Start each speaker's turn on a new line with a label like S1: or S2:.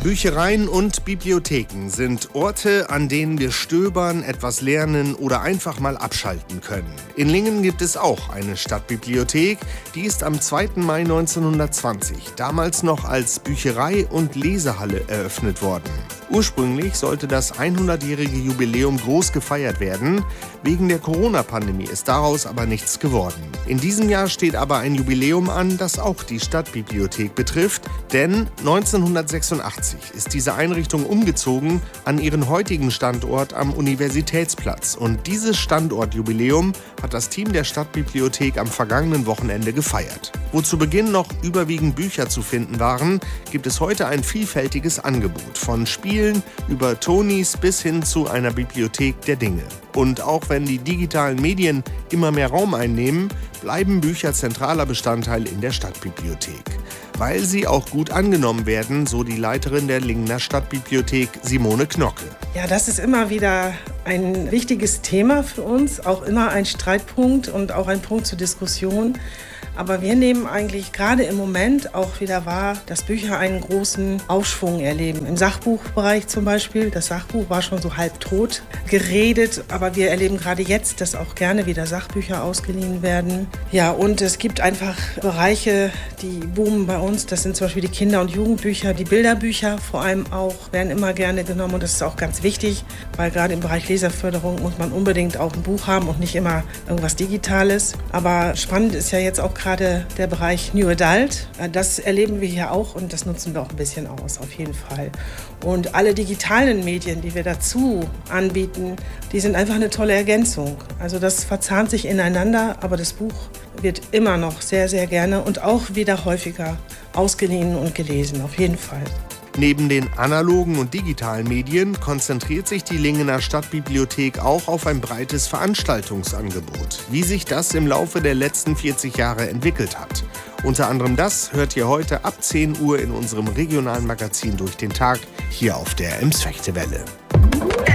S1: Büchereien und Bibliotheken sind Orte, an denen wir stöbern, etwas lernen oder einfach mal abschalten können. In Lingen gibt es auch eine Stadtbibliothek, die ist am 2. Mai 1920, damals noch als Bücherei und Lesehalle eröffnet worden. Ursprünglich sollte das 100-jährige Jubiläum groß gefeiert werden. Wegen der Corona-Pandemie ist daraus aber nichts geworden. In diesem Jahr steht aber ein Jubiläum an, das auch die Stadtbibliothek betrifft, denn 1986 ist diese Einrichtung umgezogen an ihren heutigen Standort am Universitätsplatz. Und dieses Standortjubiläum hat das Team der Stadtbibliothek am vergangenen Wochenende gefeiert. Wo zu Beginn noch überwiegend Bücher zu finden waren, gibt es heute ein vielfältiges Angebot. Von Spielen über Tonis bis hin zu einer Bibliothek der Dinge. Und auch wenn die digitalen Medien immer mehr Raum einnehmen, bleiben Bücher zentraler Bestandteil in der Stadtbibliothek. Weil sie auch gut angenommen werden, so die Leiterin der Lingener Stadtbibliothek, Simone Knocke.
S2: Ja, das ist immer wieder ein wichtiges Thema für uns, auch immer ein Streitpunkt und auch ein Punkt zur Diskussion. Aber wir nehmen eigentlich gerade im Moment auch wieder wahr, dass Bücher einen großen Aufschwung erleben. Im Sachbuchbereich zum Beispiel, das Sachbuch war schon so halb tot geredet, aber wir erleben gerade jetzt, dass auch gerne wieder Sachbücher ausgeliehen werden. Ja, und es gibt einfach Bereiche, die boomen bei uns. Das sind zum Beispiel die Kinder- und Jugendbücher, die Bilderbücher vor allem auch, werden immer gerne genommen und das ist auch ganz wichtig, weil gerade im Bereich Leserförderung muss man unbedingt auch ein Buch haben und nicht immer irgendwas Digitales. Aber spannend ist ja jetzt auch gerade der Bereich New Adult. Das erleben wir hier auch und das nutzen wir auch ein bisschen aus, auf jeden Fall. Und alle digitalen Medien, die wir dazu anbieten, die sind einfach eine tolle Ergänzung. Also das verzahnt sich ineinander, aber das Buch wird immer noch sehr, sehr gerne und auch wieder häufiger ausgeliehen und gelesen, auf jeden Fall.
S1: Neben den analogen und digitalen Medien konzentriert sich die Lingener Stadtbibliothek auch auf ein breites Veranstaltungsangebot. Wie sich das im Laufe der letzten 40 Jahre entwickelt hat. Unter anderem das hört ihr heute ab 10 Uhr in unserem regionalen Magazin Durch den Tag hier auf der Ems-Fechte-Welle.